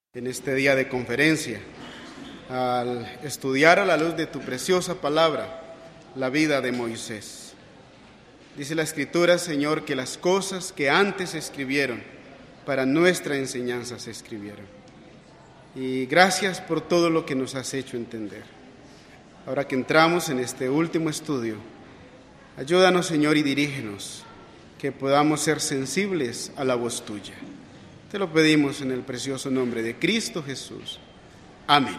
En este día de conferencia, al estudiar a la luz de tu preciosa palabra la vida de Moisés. Dice la Escritura, Señor, que las cosas que antes se escribieron para nuestra enseñanza se escribieron. Y gracias por todo lo que nos has hecho entender. Ahora que entramos en este último estudio, ayúdanos, Señor, y dirígenos, que podamos ser sensibles a la voz tuya. Te lo pedimos en el precioso nombre de Cristo Jesús. Amén.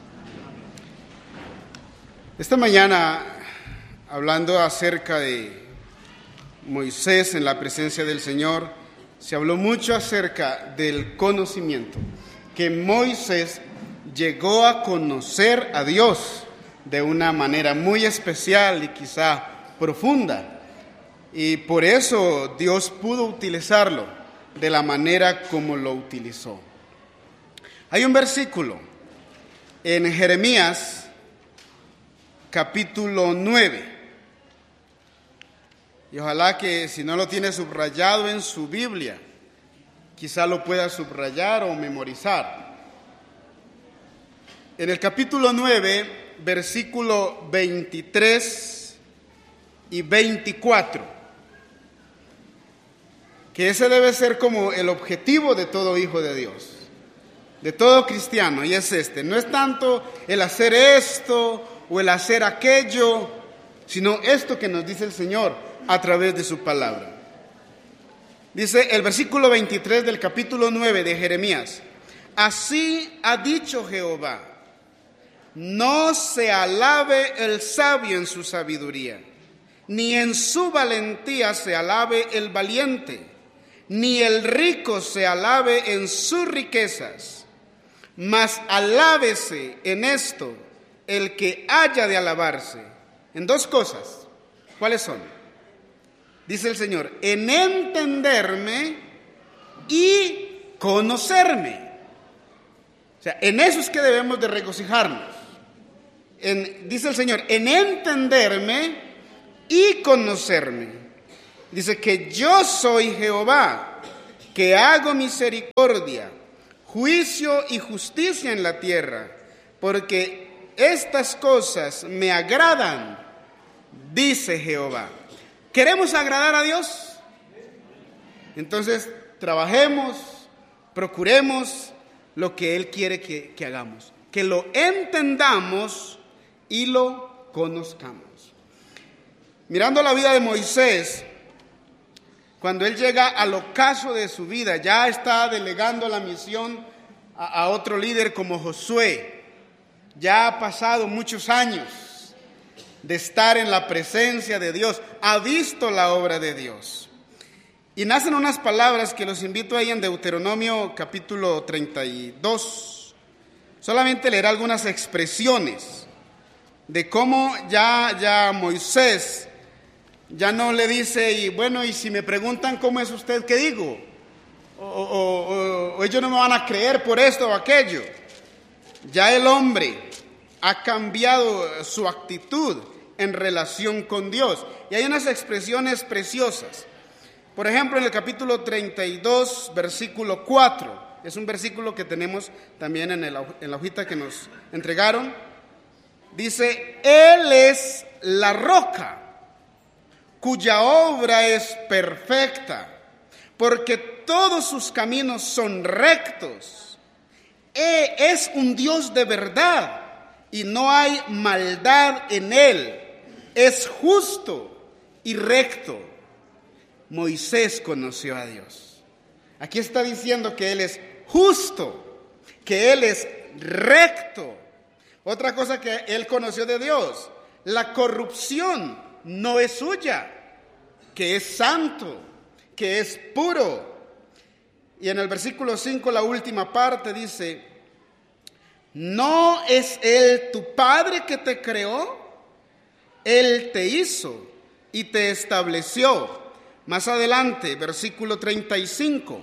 Esta mañana, hablando acerca de Moisés en la presencia del Señor, se habló mucho acerca del conocimiento, que Moisés llegó a conocer a Dios de una manera muy especial y quizá profunda, y por eso Dios pudo utilizarlo de la manera como lo utilizó. Hay un versículo en Jeremías capítulo 9, y ojalá que si no lo tiene subrayado en su Biblia, quizá lo pueda subrayar o memorizar. En el capítulo 9, versículo 23 y 24, que ese debe ser como el objetivo de todo hijo de Dios, de todo cristiano, y es este: no es tanto el hacer esto o el hacer aquello, sino esto que nos dice el Señor a través de su palabra. Dice el versículo 23 del capítulo 9 de Jeremías: así ha dicho Jehová, no se alabe el sabio en su sabiduría, ni en su valentía se alabe el valiente, ni el rico se alabe en sus riquezas, mas alábese en esto el que haya de alabarse, en dos cosas. ¿Cuáles son? Dice el Señor: en entenderme y conocerme. O sea, en eso es que debemos de regocijarnos. Dice el Señor, en entenderme y conocerme. Dice que yo soy Jehová, que hago misericordia, juicio y justicia en la tierra, porque estas cosas me agradan, dice Jehová. ¿Queremos agradar a Dios? Entonces, trabajemos, procuremos lo que Él quiere que hagamos, que lo entendamos y lo conozcamos. Mirando la vida de Moisés, cuando él llega al ocaso de su vida, ya está delegando la misión a otro líder como Josué. Ya ha pasado muchos años de estar en la presencia de Dios, ha visto la obra de Dios. Y nacen unas palabras que los invito ahí en Deuteronomio capítulo 32. Solamente leer algunas expresiones de cómo ya Moisés ya no le dice, y bueno, y si me preguntan cómo es usted, ¿qué digo? O ellos no me van a creer por esto o aquello. Ya el hombre ha cambiado su actitud en relación con Dios. Y hay unas expresiones preciosas. Por ejemplo, en el capítulo 32, versículo 4. Es un versículo que tenemos también en la hojita que nos entregaron. Dice: Él es la roca, cuya obra es perfecta, porque todos sus caminos son rectos. Es un Dios de verdad, y no hay maldad en Él. Es justo y recto. Moisés conoció a Dios. Aquí está diciendo que Él es justo, que Él es recto. Otra cosa que Él conoció de Dios: la corrupción no es suya, que es santo, que es puro. Y en el versículo 5, la última parte dice: ¿no es Él tu Padre que te creó? Él te hizo y te estableció. Más adelante, versículo 35.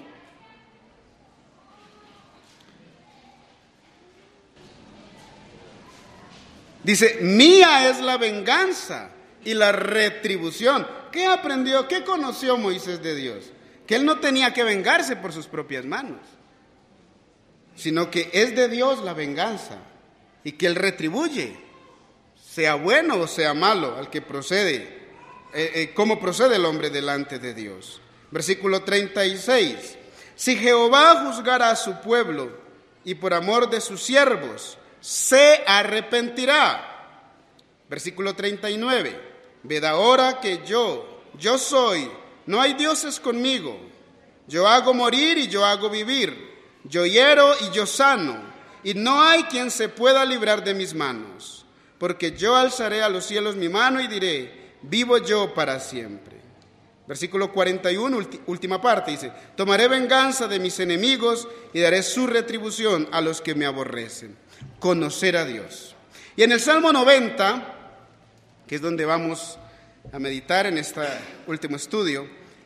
Dice: mía es la venganza y la retribución. ¿Qué aprendió? ¿Qué conoció Moisés de Dios? Que él no tenía que vengarse por sus propias manos. sino que es de Dios la venganza y que Él retribuye, sea bueno o sea malo, al que procede, cómo procede el hombre delante de Dios. Versículo 36. Si Jehová juzgara a su pueblo y por amor de sus siervos se arrepentirá. Versículo 39. Ved ahora que yo soy, no hay dioses conmigo. Yo hago morir y yo hago vivir. Yo hiero y yo sano, y no hay quien se pueda librar de mis manos. Porque yo alzaré a los cielos mi mano y diré, vivo yo para siempre. Versículo 41, última parte, dice, tomaré venganza de mis enemigos y daré su retribución a los que me aborrecen. Conocer a Dios. Y en el Salmo 90, que es donde vamos a meditar en este último estudio,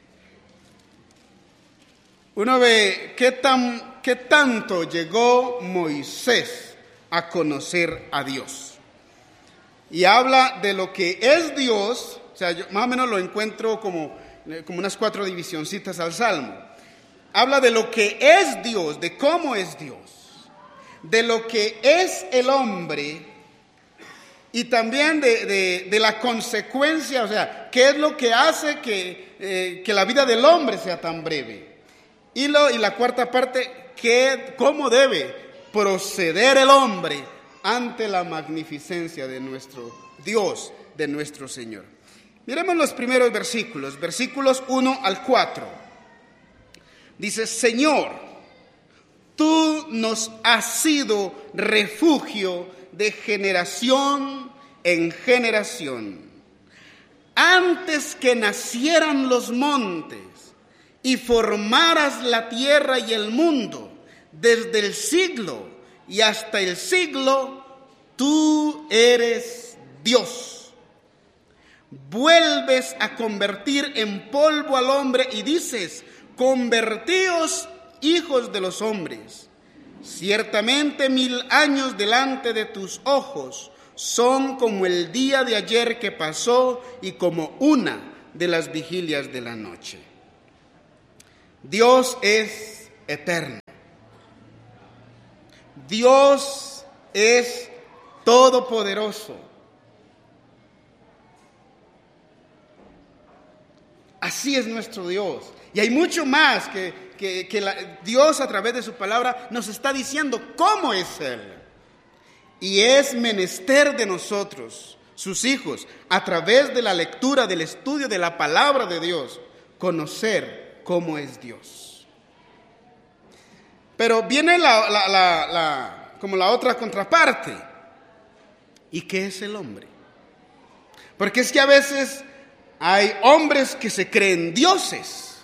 uno ve qué tanto llegó Moisés a conocer a Dios. Y habla de lo que es Dios, o sea, yo más o menos lo encuentro como unas 4 divisioncitas al Salmo. Habla de lo que es Dios, de cómo es Dios, de lo que es el hombre y también de la consecuencia, o sea, qué es lo que hace que la vida del hombre sea tan breve. Y la cuarta parte, cómo debe proceder el hombre ante la magnificencia de nuestro Dios, de nuestro Señor. Miremos los primeros versículos, versículos 1 al 4. Dice, Señor, tú nos has sido refugio de generación en generación. Antes que nacieran los montes y formaras la tierra y el mundo, desde el siglo y hasta el siglo, tú eres Dios. Vuelves a convertir en polvo al hombre y dices, convertíos hijos de los hombres. Ciertamente 1000 años delante de tus ojos son como el día de ayer que pasó y como una de las vigilias de la noche. Dios es eterno. Dios es todopoderoso. Así es nuestro Dios. Y hay mucho más que Dios a través de su palabra nos está diciendo cómo es Él. Y es menester de nosotros, sus hijos, a través de la lectura, del estudio de la palabra de Dios, conocer cómo es Dios. Pero viene como la otra contraparte. ¿Y qué es el hombre? Porque es que a veces hay hombres que se creen dioses,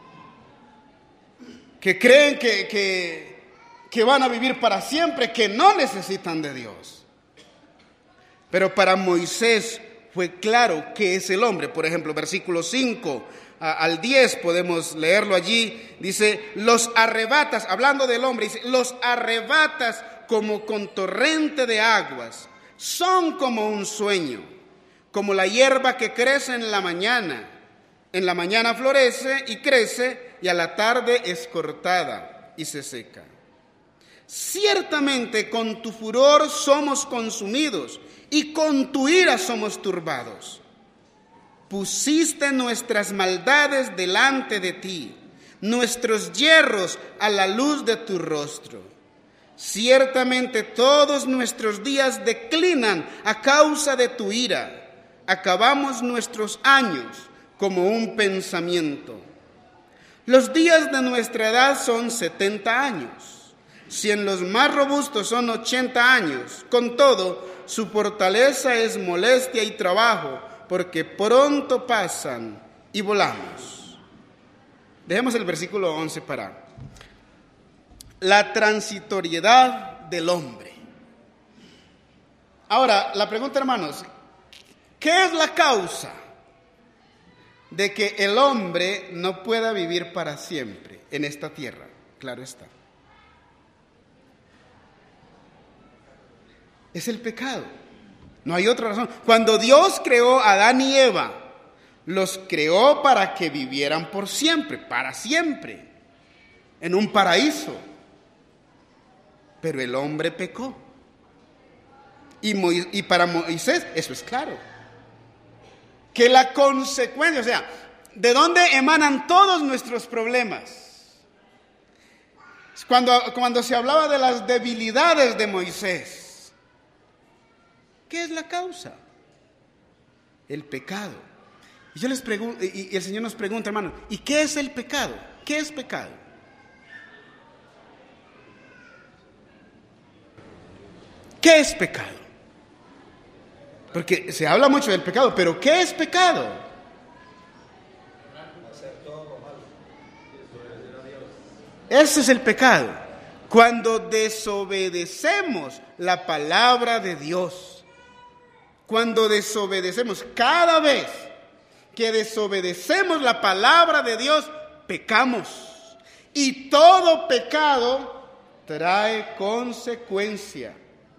que creen que van a vivir para siempre, que no necesitan de Dios. Pero para Moisés fue claro qué es el hombre. Por ejemplo, versículos 5 al 10, podemos leerlo allí. Dice, los arrebatas, hablando del hombre, dice, los arrebatas como con torrente de aguas, son como un sueño, como la hierba que crece en la mañana. En la mañana florece y crece, y a la tarde es cortada y se seca. Ciertamente con tu furor somos consumidos, y con tu ira somos turbados. Pusiste nuestras maldades delante de ti, nuestros yerros a la luz de tu rostro. Ciertamente todos nuestros días declinan a causa de tu ira. Acabamos nuestros años como un pensamiento. Los días de nuestra edad son 70 años. Si en los más robustos son 80 años, con todo, su fortaleza es molestia y trabajo, porque pronto pasan y volamos. Dejemos el versículo 11 para la transitoriedad del hombre. Ahora, la pregunta, hermanos, ¿qué es la causa de que el hombre no pueda vivir para siempre en esta tierra? Claro está. Es el pecado. No hay otra razón. Cuando Dios creó a Adán y Eva, los creó para que vivieran por siempre, para siempre, en un paraíso. pero el hombre pecó. Y para Moisés eso es claro. Que la consecuencia, o sea, ¿de dónde emanan todos nuestros problemas? Cuando se hablaba de las debilidades de Moisés, ¿qué es la causa? El pecado. Y yo les pregunto, y el Señor nos pregunta, hermano, ¿y qué es el pecado? ¿Qué es pecado? ¿Qué es pecado? Porque se habla mucho del pecado, pero ¿qué es pecado? Ese es el pecado. Cuando desobedecemos la palabra de Dios. Cuando desobedecemos, cada vez que desobedecemos la palabra de Dios, pecamos. Y todo pecado trae consecuencia.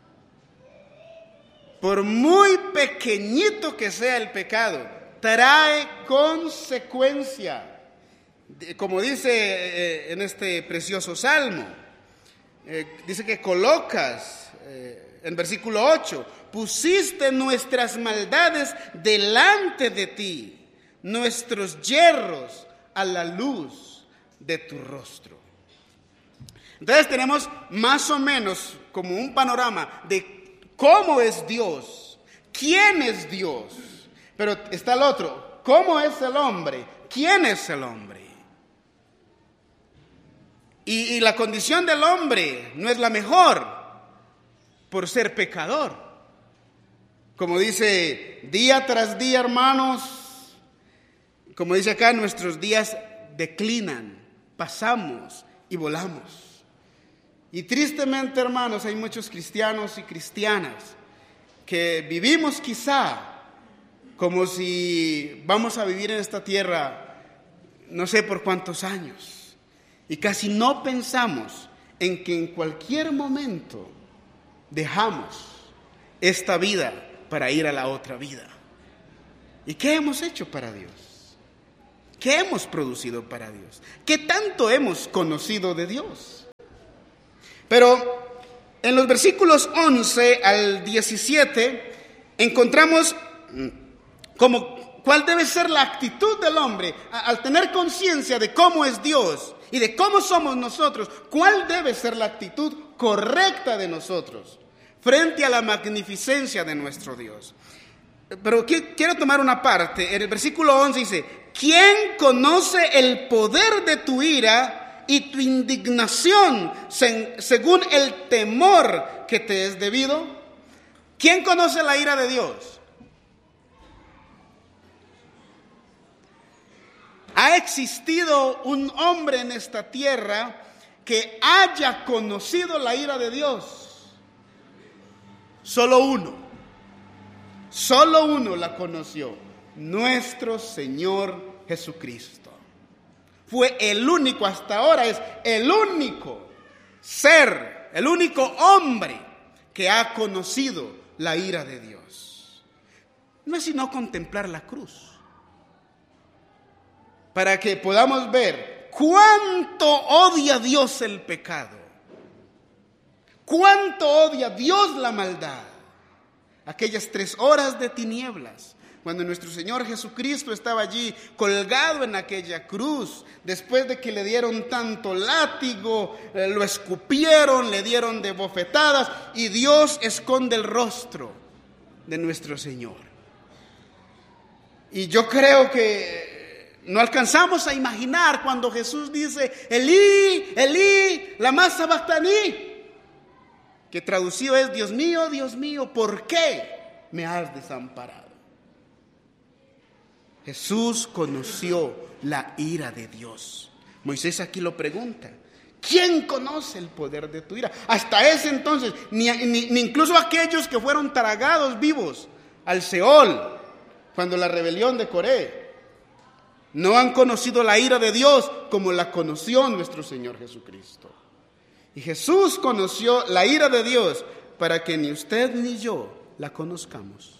Por muy pequeñito que sea el pecado, trae consecuencia. Como dice en este precioso salmo, dice que colocas, en versículo 8, pusiste nuestras maldades delante de ti, nuestros yerros a la luz de tu rostro. Entonces tenemos más o menos como un panorama de ¿cómo es Dios? ¿Quién es Dios? Pero está el otro. ¿Cómo es el hombre? ¿Quién es el hombre? Y la condición del hombre no es la mejor por ser pecador. Como dice, día tras día, hermanos, como dice acá, nuestros días declinan, pasamos y volamos. Y tristemente, hermanos, hay muchos cristianos y cristianas que vivimos quizá como si vamos a vivir en esta tierra no sé por cuántos años. Y casi no pensamos en que en cualquier momento dejamos esta vida para ir a la otra vida. ¿Y qué hemos hecho para Dios? ¿Qué hemos producido para Dios? ¿Qué tanto hemos conocido de Dios? Pero en los versículos 11 al 17 encontramos cuál debe ser la actitud del hombre al tener conciencia de cómo es Dios y de cómo somos nosotros. ¿Cuál debe ser la actitud correcta de nosotros frente a la magnificencia de nuestro Dios? Pero quiero tomar una parte. En el versículo 11 dice, ¿quién conoce el poder de tu ira y tu indignación según el temor que te es debido? ¿Quién conoce la ira de Dios? ¿Ha existido un hombre en esta tierra que haya conocido la ira de Dios? Solo uno. Solo uno la conoció, nuestro Señor Jesucristo. Fue el único, hasta ahora es el único ser, el único hombre que ha conocido la ira de Dios. No es sino contemplar la cruz, para que podamos ver cuánto odia Dios el pecado, cuánto odia Dios la maldad. Aquellas 3 horas de tinieblas, cuando nuestro Señor Jesucristo estaba allí colgado en aquella cruz, después de que le dieron tanto látigo, lo escupieron, le dieron de bofetadas, y Dios esconde el rostro de nuestro Señor. Y yo creo que no alcanzamos a imaginar cuando Jesús dice, Elí, Elí, lama sabactaní, que traducido es, Dios mío, ¿por qué me has desamparado? Jesús conoció la ira de Dios. Moisés aquí lo pregunta, ¿quién conoce el poder de tu ira? Hasta ese entonces, ni incluso aquellos que fueron tragados vivos al Seol, cuando la rebelión de Coré, no han conocido la ira de Dios como la conoció nuestro Señor Jesucristo. Y Jesús conoció la ira de Dios para que ni usted ni yo la conozcamos.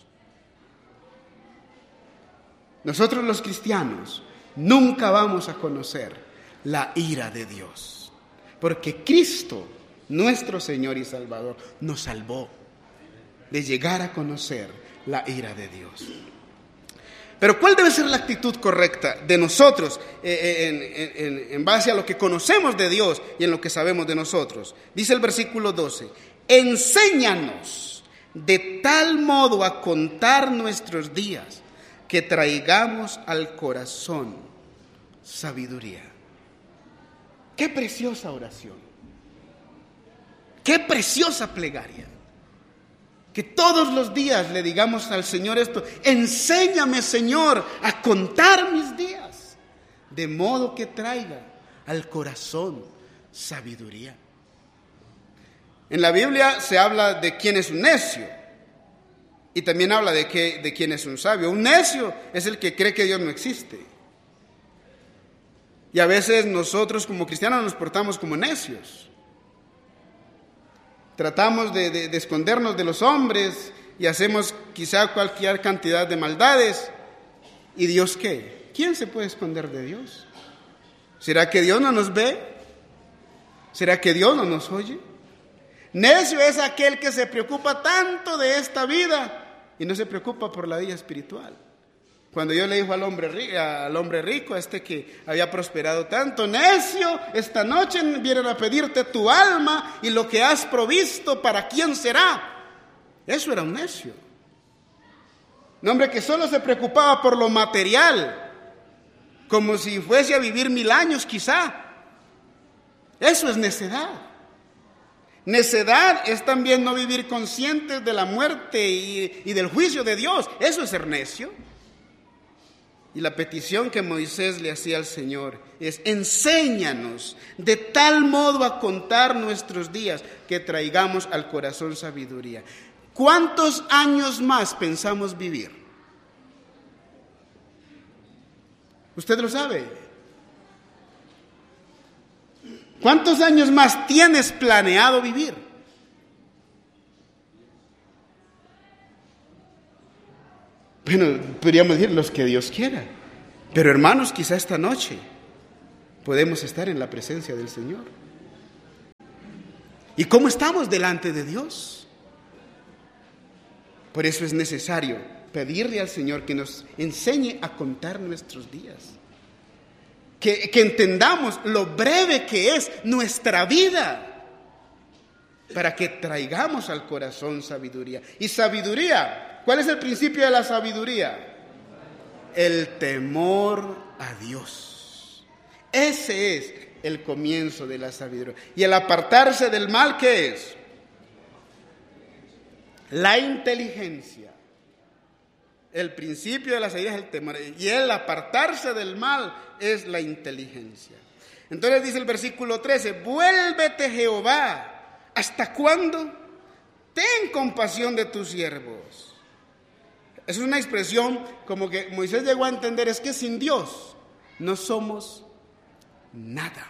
Nosotros los cristianos nunca vamos a conocer la ira de Dios, porque Cristo nuestro Señor y Salvador, nos salvó de llegar a conocer la ira de Dios. Pero ¿cuál debe ser la actitud correcta de nosotros en base a lo que conocemos de Dios y en lo que sabemos de nosotros? Dice el versículo 12, enséñanos de tal modo a contar nuestros días que traigamos al corazón sabiduría. Qué preciosa oración, qué preciosa plegaria. Que todos los días le digamos al Señor esto: enséñame, Señor, a contar mis días, de modo que traiga al corazón sabiduría. En la Biblia se habla de quién es un necio y también habla de quién es un sabio. Un necio es el que cree que Dios no existe. Y a veces nosotros como cristianos nos portamos como necios. Tratamos de escondernos de los hombres y hacemos quizá cualquier cantidad de maldades. ¿Y Dios qué? ¿Quién se puede esconder de Dios? ¿Será que Dios no nos ve? ¿Será que Dios no nos oye? Necio es aquel que se preocupa tanto de esta vida y no se preocupa por la vida espiritual. Cuando Dios le dijo al hombre rico, que había prosperado tanto: necio, esta noche vienen a pedirte tu alma y lo que has provisto, ¿para quién será? Eso era un necio. Un hombre que solo se preocupaba por lo material, como si fuese a vivir 1000 años quizá. Eso es necedad. Necedad es también no vivir conscientes de la muerte y del juicio de Dios. Eso es ser necio. Y la petición que Moisés le hacía al Señor es: enséñanos de tal modo a contar nuestros días que traigamos al corazón sabiduría. ¿Cuántos años más pensamos vivir? ¿Usted lo sabe? ¿Cuántos años más tienes planeado vivir? Bueno, podríamos decir los que Dios quiera. Pero hermanos, quizá esta noche podemos estar en la presencia del Señor. ¿Y cómo estamos delante de Dios? Por eso es necesario pedirle al Señor que nos enseñe a contar nuestros días. Que entendamos lo breve que es nuestra vida, para que traigamos al corazón sabiduría. Y sabiduría, ¿cuál es el principio de la sabiduría? El temor a Dios. Ese es el comienzo de la sabiduría. Y el apartarse del mal, ¿qué es? La inteligencia. El principio de la sabiduría es el temor. Y el apartarse del mal es la inteligencia. Entonces dice el versículo 13: vuélvete, Jehová, ¿hasta cuándo? Ten compasión de tus siervos. Es una expresión como que Moisés llegó a entender: es que sin Dios no somos nada.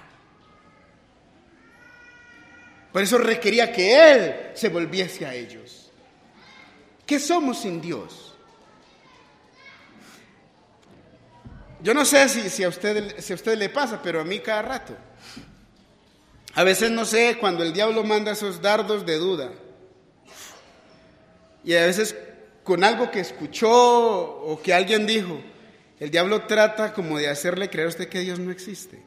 Por eso requería que Él se volviese a ellos. ¿Qué somos sin Dios? Yo no sé si a usted le pasa, pero a mí cada rato. A veces no sé, cuando el diablo manda esos dardos de duda. Y a veces con algo que escuchó o que alguien dijo, el diablo trata como de hacerle creer a usted que Dios no existe.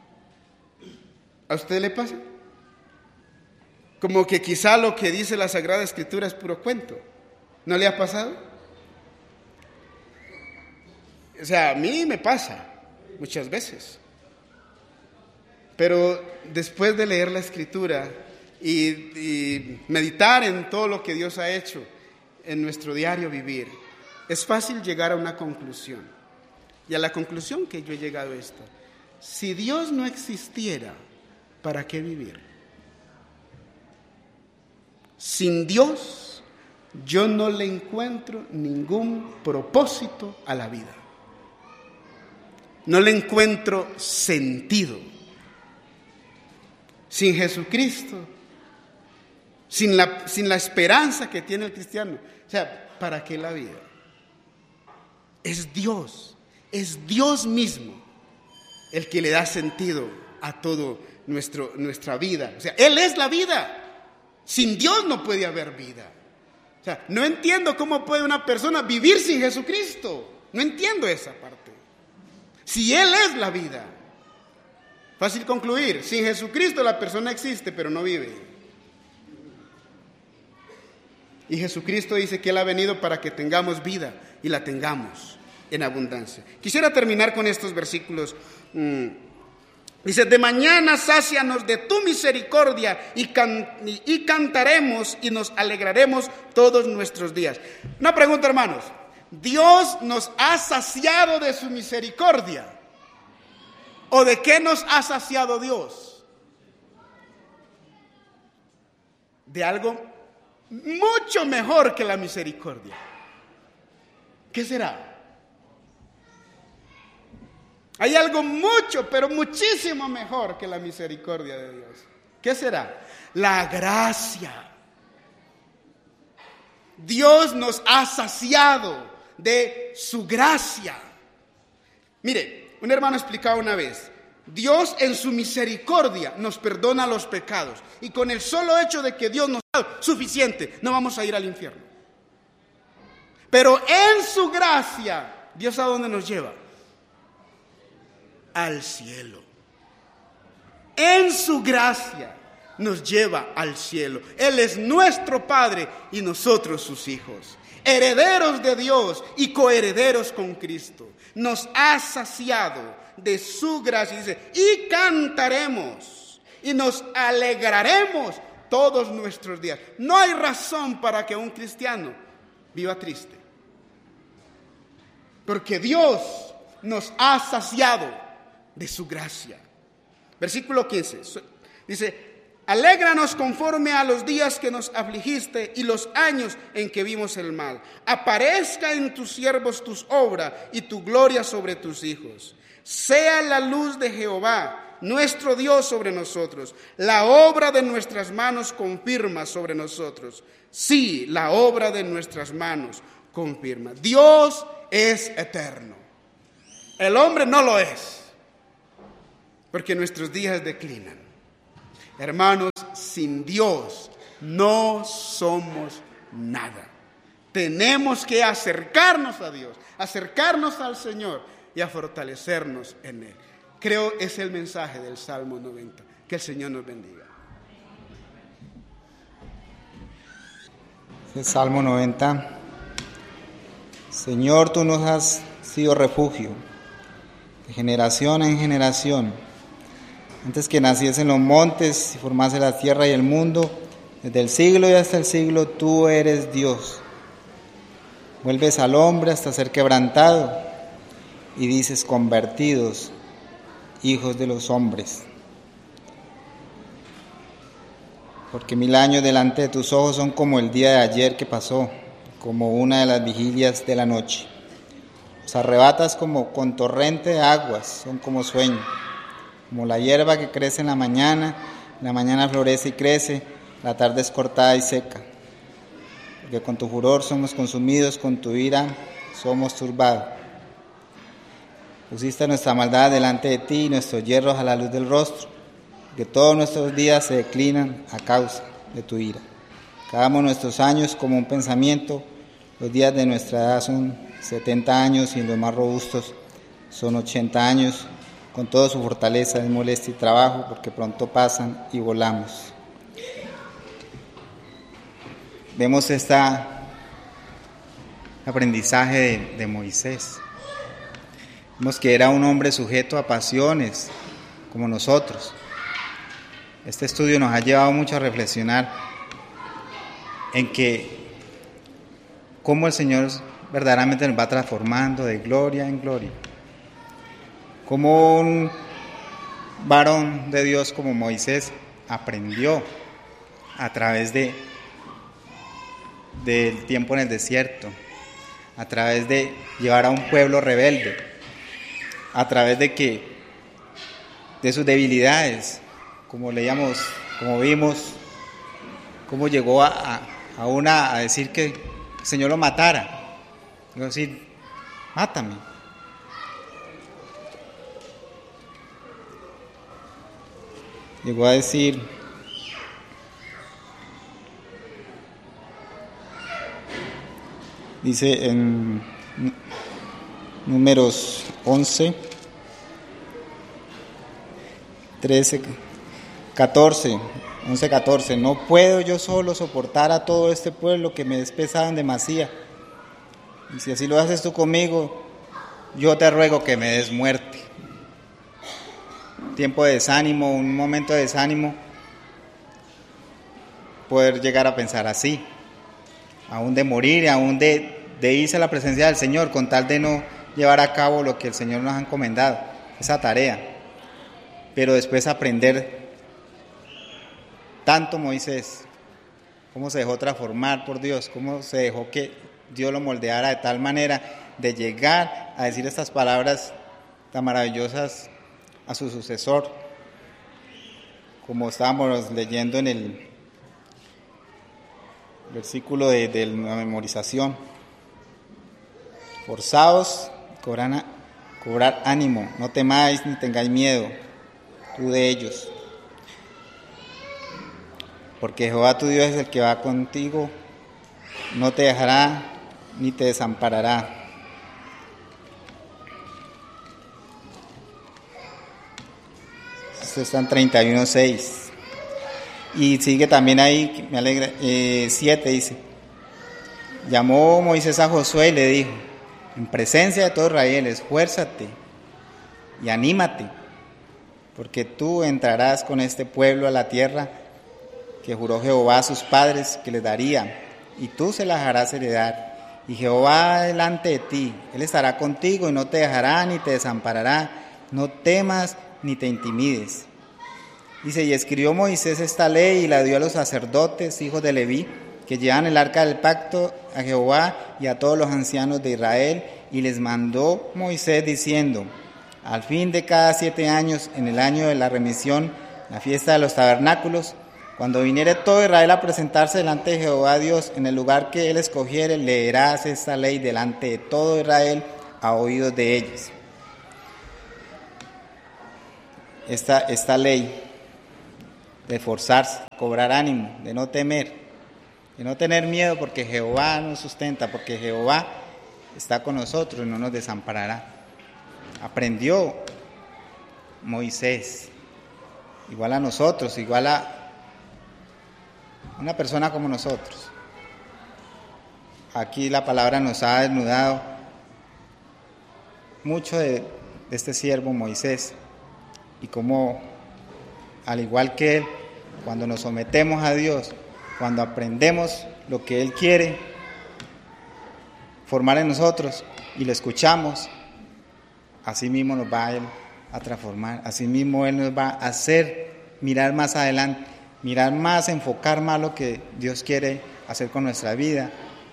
¿A usted le pasa? Como que quizá lo que dice la Sagrada Escritura es puro cuento. ¿No le ha pasado? O sea, a mí me pasa muchas veces. Pero después de leer la Escritura y meditar en todo lo que Dios ha hecho en nuestro diario vivir, es fácil llegar a una conclusión. Y a la conclusión que yo he llegado es esta: si Dios no existiera, ¿para qué vivir? Sin Dios, yo no le encuentro ningún propósito a la vida. No le encuentro sentido. Sin Jesucristo, sin la esperanza que tiene el cristiano, o sea, ¿para qué la vida? Es Dios mismo el que le da sentido a todo nuestra vida. O sea, Él es la vida. Sin Dios no puede haber vida. O sea, no entiendo cómo puede una persona vivir sin Jesucristo. No entiendo esa parte. Si Él es la vida. Fácil concluir, sin Jesucristo la persona existe, pero no vive. Y Jesucristo dice que Él ha venido para que tengamos vida y la tengamos en abundancia. Quisiera terminar con estos versículos. Dice, de mañana sácianos de tu misericordia y cantaremos y nos alegraremos todos nuestros días. Una pregunta, hermanos. ¿Dios nos ha saciado de su misericordia? ¿O de qué nos ha saciado Dios? De algo mucho mejor que la misericordia. ¿Qué será? Hay algo mucho, pero muchísimo mejor que la misericordia de Dios. ¿Qué será? La gracia. Dios nos ha saciado de su gracia. Mire, un hermano explicaba una vez, Dios en su misericordia nos perdona los pecados, y con el solo hecho de que Dios nos ha dado suficiente, no vamos a ir al infierno. Pero en su gracia, ¿Dios a dónde nos lleva? Al cielo. En su gracia nos lleva al cielo. Él es nuestro Padre y nosotros sus hijos, herederos de Dios y coherederos con Cristo. Nos ha saciado de su gracia, dice, y cantaremos y nos alegraremos todos nuestros días. No hay razón para que un cristiano viva triste, porque Dios nos ha saciado de su gracia. Versículo 15 dice, alégranos conforme a los días que nos afligiste y los años en que vimos el mal. Aparezca en tus siervos tus obras y tu gloria sobre tus hijos. Sea la luz de Jehová, nuestro Dios, sobre nosotros. La obra de nuestras manos confirma sobre nosotros. Sí, la obra de nuestras manos confirma. Dios es eterno. El hombre no lo es, porque nuestros días declinan. Hermanos, sin Dios no somos nada. Tenemos que acercarnos a Dios, acercarnos al Señor y a fortalecernos en Él. Creo es el mensaje del Salmo 90. Que el Señor nos bendiga. El Salmo 90. Señor, tú nos has sido refugio de generación en generación. Antes que naciesen los montes y formase la tierra y el mundo, desde el siglo y hasta el siglo, tú eres Dios. Vuelves al hombre hasta ser quebrantado y dices, convertidos, hijos de los hombres. Porque 1000 años delante de tus ojos son como el día de ayer que pasó, como una de las vigilias de la noche. Los arrebatas como con torrente de aguas, son como sueño. Como la hierba que crece en la mañana florece y crece, la tarde es cortada y seca. Porque con tu furor somos consumidos, con tu ira somos turbados. Pusiste nuestra maldad delante de ti y nuestros yerros a la luz del rostro, que todos nuestros días se declinan a causa de tu ira. Acabamos nuestros años como un pensamiento, los días de nuestra edad son 70 años y los más robustos son 80 años. Con toda su fortaleza es molestia y trabajo, porque pronto pasan y volamos. Vemos este aprendizaje de Moisés. Vemos que era un hombre sujeto a pasiones, como nosotros. Este estudio nos ha llevado mucho a reflexionar en que cómo el Señor verdaderamente nos va transformando de gloria en gloria. Como un varón de Dios como Moisés aprendió a través del tiempo en el desierto, a través de llevar a un pueblo rebelde, a través de sus debilidades, como leíamos, como vimos, cómo llegó a decir que el Señor lo matara, a decir, mátame. llegó a decir: dice en Números 11, 13, 14, 11, 14, no puedo yo solo soportar a todo este pueblo que me es pesado en demasía, y si así lo haces tú conmigo, yo te ruego que me des muerte. Tiempo de desánimo, un momento de desánimo, poder llegar a pensar así, aún de morir, aún de irse a la presencia del Señor, con tal de no llevar a cabo lo que el Señor nos ha encomendado, esa tarea. Pero después aprender tanto Moisés, cómo se dejó transformar por Dios, cómo se dejó que Dios lo moldeara de tal manera de llegar a decir estas palabras tan maravillosas a su sucesor, como estábamos leyendo en el versículo de la memorización: forzaos, cobrar ánimo, no temáis ni tengáis miedo, tú de ellos, porque Jehová tu Dios es el que va contigo, no te dejará ni te desamparará. Esto está en 31:6. Y sigue también ahí, me alegra, 7 dice: llamó Moisés a Josué y le dijo, en presencia de todo Israel, esfuérzate y anímate, porque tú entrarás con este pueblo a la tierra que juró Jehová a sus padres que les daría, y tú se las harás heredar. Y Jehová delante de ti, Él estará contigo y no te dejará ni te desamparará, no temas ni te intimides. Dice, y escribió Moisés esta ley y la dio a los sacerdotes, hijos de Leví, que llevan el arca del pacto a Jehová y a todos los ancianos de Israel, y les mandó Moisés diciendo, al fin de cada 7 años, en el año de la remisión, la fiesta de los tabernáculos, cuando viniere todo Israel a presentarse delante de Jehová Dios en el lugar que Él escogiere, leerás esta ley delante de todo Israel a oídos de ellos. Esta ley de esforzarse, cobrar ánimo, de no temer, de no tener miedo, porque Jehová nos sustenta, porque Jehová está con nosotros y no nos desamparará. Aprendió Moisés, igual a nosotros, igual a una persona como nosotros. Aquí la palabra nos ha desnudado mucho de este siervo Moisés, y cómo, al igual que él, cuando nos sometemos a Dios, cuando aprendemos lo que Él quiere formar en nosotros y lo escuchamos, así mismo nos va Él a transformar, así mismo Él nos va a hacer mirar más adelante, mirar más, enfocar más lo que Dios quiere hacer con nuestra vida.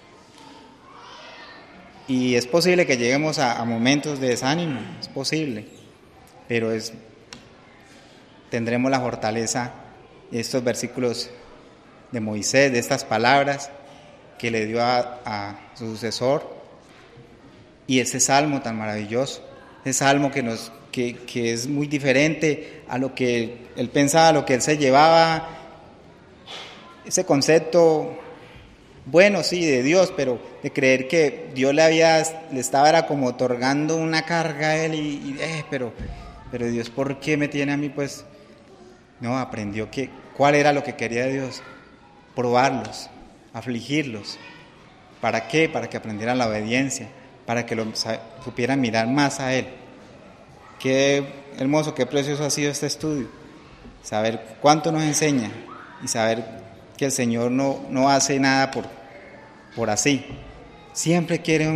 Y es posible que lleguemos a momentos de desánimo, es posible, pero tendremos la fortaleza de estos versículos de Moisés, de estas palabras que le dio a su sucesor, y ese salmo tan maravilloso, ese salmo que es muy diferente a lo que él pensaba, a lo que él se llevaba, ese concepto bueno, sí, de Dios, pero de creer que Dios le estaba como otorgando una carga a él, pero Dios, ¿por qué me tiene a mí? Pues no, aprendió cuál era lo que quería Dios, probarlos, afligirlos. ¿Para qué? Para que aprendieran la obediencia, para que supieran mirar más a Él. Qué hermoso, qué precioso ha sido este estudio, saber cuánto nos enseña y saber que el Señor no hace nada por así. Siempre tiene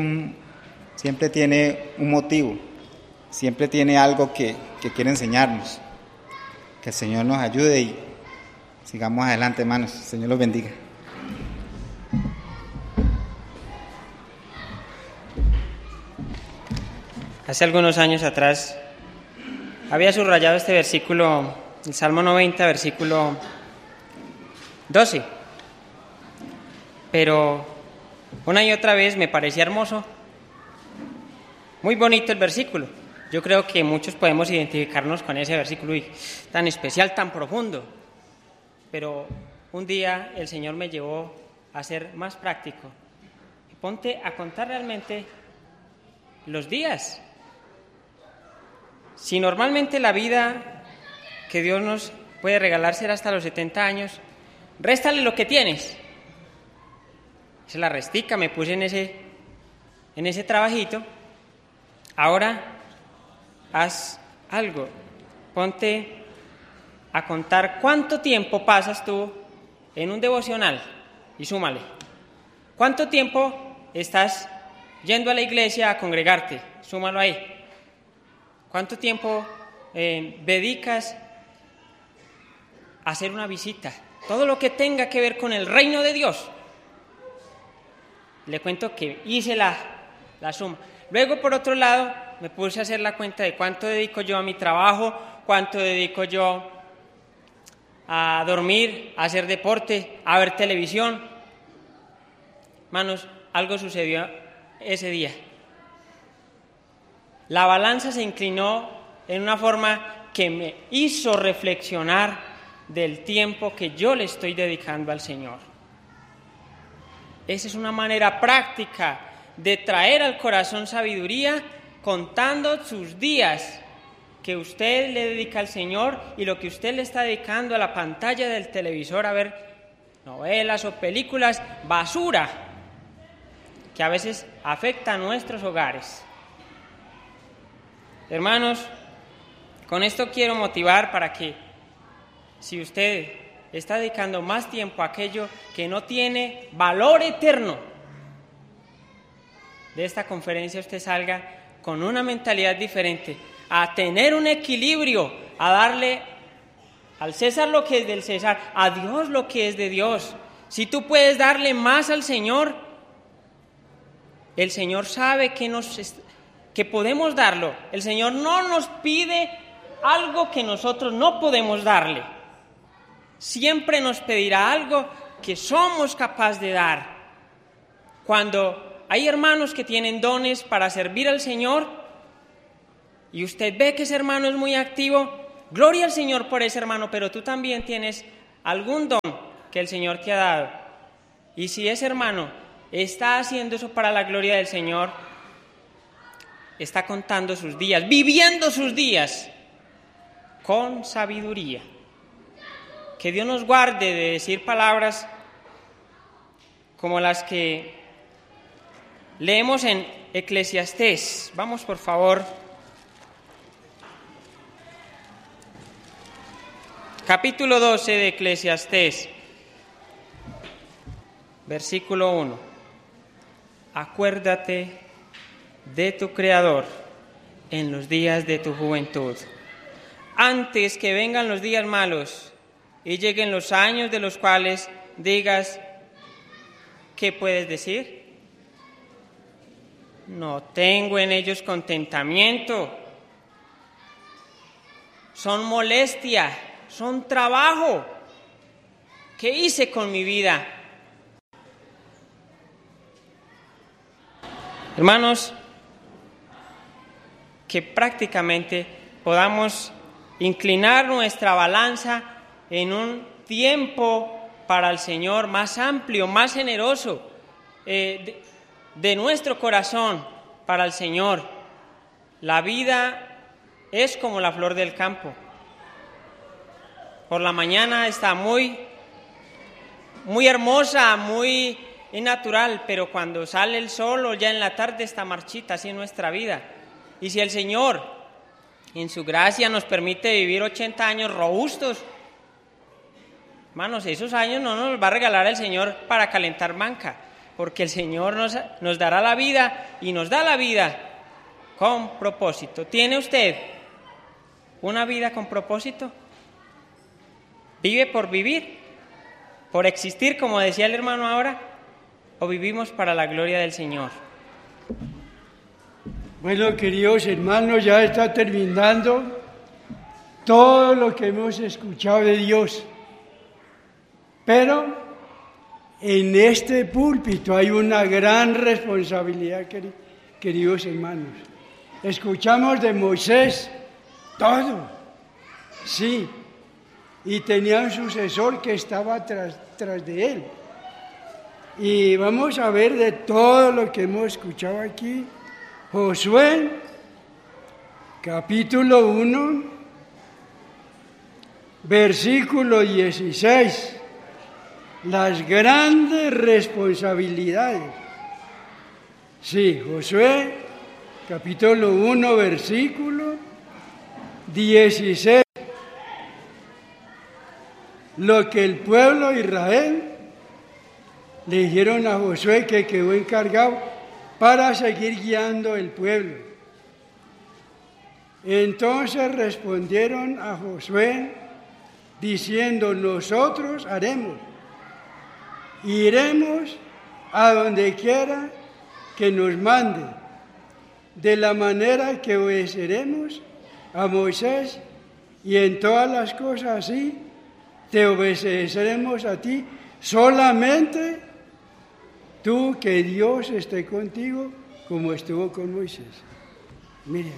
un motivo, siempre tiene algo que quiere enseñarnos. Que el Señor nos ayude y sigamos adelante, hermanos. El Señor los bendiga. Hace algunos años atrás había subrayado este versículo, el Salmo 90, versículo 12. Pero una y otra vez me parecía hermoso, muy bonito el versículo, Yo creo que muchos podemos identificarnos con ese versículo tan especial, tan profundo. Pero un día el Señor me llevó a ser más práctico. Ponte a contar realmente los días. Si normalmente la vida que Dios nos puede regalar será hasta los 70 años, réstale lo que tienes. Esa es la restica, me puse en ese trabajito. Ahora haz algo, ponte a contar cuánto tiempo pasas tú en un devocional y súmale. ¿Cuánto tiempo estás yendo a la iglesia a congregarte? Súmalo ahí. ¿Cuánto tiempo dedicas a hacer una visita? Todo lo que tenga que ver con el reino de Dios. Le cuento que hice la suma. Luego, por otro lado, me puse a hacer la cuenta de cuánto dedico yo a mi trabajo, cuánto dedico yo a dormir, a hacer deporte, a ver televisión. Hermanos, algo sucedió ese día. La balanza se inclinó en una forma que me hizo reflexionar del tiempo que yo le estoy dedicando al Señor. Esa es una manera práctica de traer al corazón sabiduría, contando sus días que usted le dedica al Señor y lo que usted le está dedicando a la pantalla del televisor a ver novelas o películas basura que a veces afecta a nuestros hogares. Hermanos, con esto quiero motivar para que si usted está dedicando más tiempo a aquello que no tiene valor eterno, de esta conferencia usted salga con una mentalidad diferente, a tener un equilibrio, a darle al César lo que es del César, a Dios lo que es de Dios. Si tú puedes darle más al Señor, el Señor sabe que podemos darlo. El Señor no nos pide algo que nosotros no podemos darle. Siempre nos pedirá algo que somos capaces de dar. Cuando hay hermanos que tienen dones para servir al Señor y usted ve que ese hermano es muy activo, gloria al Señor por ese hermano, pero tú también tienes algún don que el Señor te ha dado. Y si ese hermano está haciendo eso para la gloria del Señor, está contando sus días, viviendo sus días con sabiduría. Que Dios nos guarde de decir palabras como las que leemos en Eclesiastés. Vamos, por favor. Capítulo 12 de Eclesiastés, versículo 1. Acuérdate de tu Creador en los días de tu juventud, antes que vengan los días malos y lleguen los años de los cuales digas, ¿qué puedes decir? No tengo en ellos contentamiento, son molestia, son trabajo. ¿Qué hice con mi vida? Hermanos, que prácticamente podamos inclinar nuestra balanza en un tiempo para el Señor más amplio, más generoso, de nuestro corazón para el Señor. La vida es como la flor del campo. Por la mañana está muy hermosa, muy natural, pero cuando sale el sol o ya en la tarde está marchita, así es nuestra vida. Y si el Señor en su gracia nos permite vivir 80 años robustos, hermanos, esos años no nos los va a regalar el Señor para calentar banca, porque el Señor nos dará la vida y nos da la vida con propósito. ¿Tiene usted una vida con propósito? ¿Vive por vivir? ¿Por existir, como decía el hermano ahora? ¿O vivimos para la gloria del Señor? Bueno, queridos hermanos, ya está terminando todo lo que hemos escuchado de Dios. Pero en este púlpito hay una gran responsabilidad, queridos hermanos. Escuchamos de Moisés todo, sí, y tenía un sucesor que estaba tras de él. Y vamos a ver de todo lo que hemos escuchado aquí. Josué, capítulo 1, versículo 16. Las grandes responsabilidades. Sí, Josué, capítulo 1, versículo 16. Lo que el pueblo de Israel le dijeron a Josué, que quedó encargado para seguir guiando el pueblo. Entonces respondieron a Josué diciendo: nosotros haremos, iremos a donde quiera que nos mande, de la manera que obedeceremos a Moisés, y en todas las cosas así te obedeceremos a ti, solamente tú, que Dios esté contigo como estuvo con Moisés. Miren,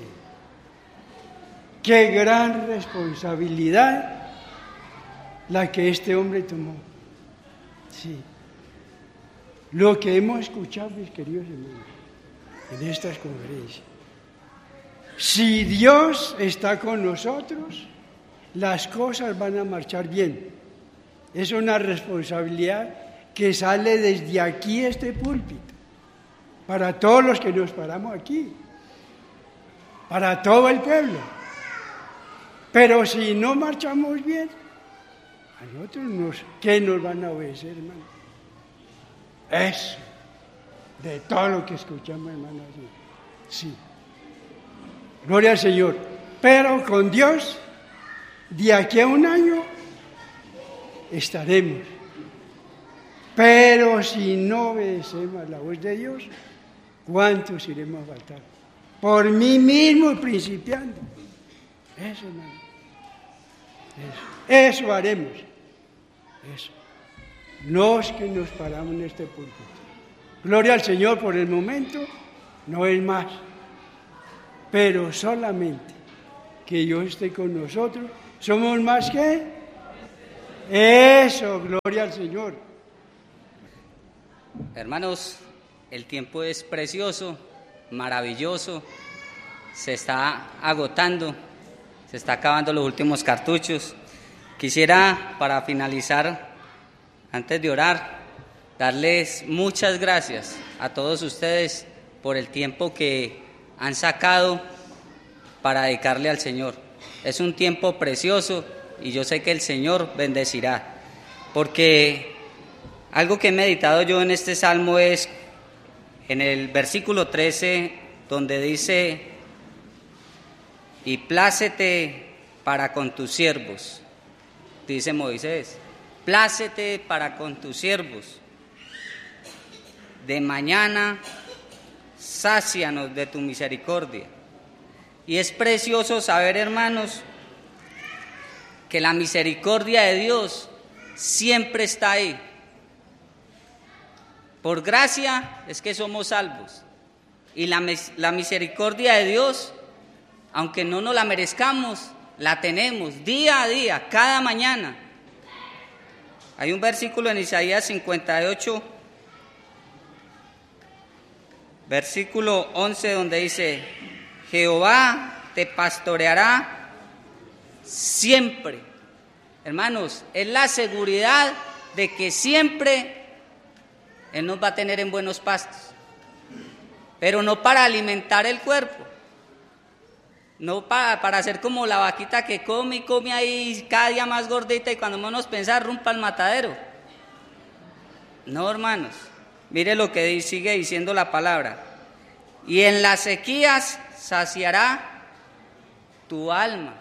qué gran responsabilidad la que este hombre tomó. Sí. Lo que hemos escuchado, mis queridos hermanos, en estas conferencias. Si Dios está con nosotros, las cosas van a marchar bien. Es una responsabilidad que sale desde aquí, este púlpito, para todos los que nos paramos aquí, para todo el pueblo. Pero si no marchamos bien, a nosotros ¿qué nos van a obedecer, hermano? Eso, de todo lo que escuchamos, hermano. Sí. Gloria al Señor. Pero con Dios, de aquí a un año, estaremos. Pero si no obedecemos a la voz de Dios, ¿cuántos iremos a faltar? Por mí mismo principiando. Eso, hermano. Eso haremos. Eso. Los que nos paramos en este púlpito. Gloria al Señor. Por el momento, no es más. Pero solamente que Dios esté con nosotros, somos más que eso. Gloria al Señor. Hermanos, el tiempo es precioso, maravilloso, se está agotando, se está acabando los últimos cartuchos. Quisiera, para finalizar, antes de orar, darles muchas gracias a todos ustedes por el tiempo que han sacado para dedicarle al Señor. Es un tiempo precioso y yo sé que el Señor bendecirá, porque algo que he meditado yo en este salmo es en el versículo 13, donde dice: y plácete para con tus siervos, dice Moisés, plácete para con tus siervos, de mañana sácianos de tu misericordia. Y es precioso saber, hermanos, que la misericordia de Dios siempre está ahí. Por gracia es que somos salvos. Y la misericordia de Dios, aunque no nos la merezcamos, la tenemos día a día, cada mañana. Hay un versículo en Isaías 58, versículo 11, donde dice: Jehová te pastoreará siempre. Hermanos, es la seguridad de que siempre Él nos va a tener en buenos pastos, pero no para alimentar el cuerpo, no para ser como la vaquita que come y come ahí cada día más gordita y cuando menos pensar rumpa al matadero. No, hermanos, mire lo que sigue diciendo la palabra: y en las sequías saciará tu alma.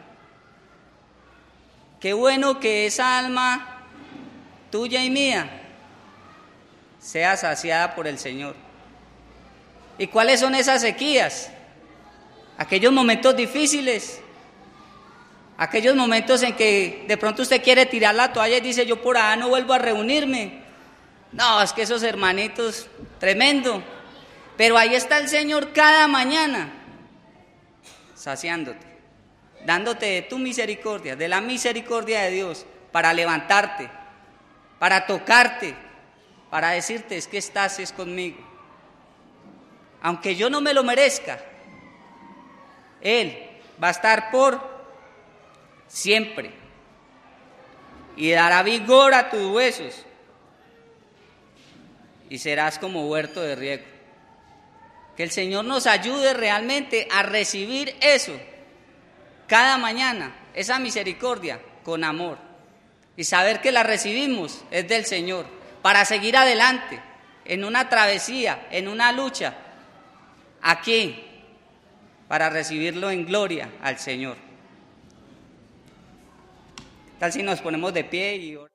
Qué bueno que esa alma tuya y mía sea saciada por el Señor. ¿Y cuáles son esas sequías? Aquellos momentos difíciles, aquellos momentos en que de pronto usted quiere tirar la toalla y dice: yo por allá no vuelvo a reunirme. No, es que esos hermanitos, tremendo. Pero ahí está el Señor cada mañana, saciándote, dándote de tu misericordia, de la misericordia de Dios, para levantarte, para tocarte, para decirte: es que estás conmigo. Aunque yo no me lo merezca, Él va a estar por siempre y dará vigor a tus huesos y serás como huerto de riego. Que el Señor nos ayude realmente a recibir eso cada mañana, esa misericordia con amor, y saber que la recibimos es del Señor, para seguir adelante en una travesía, en una lucha, aquí, para recibirlo en gloria al Señor. ¿Qué tal si nos ponemos de pie y oramos?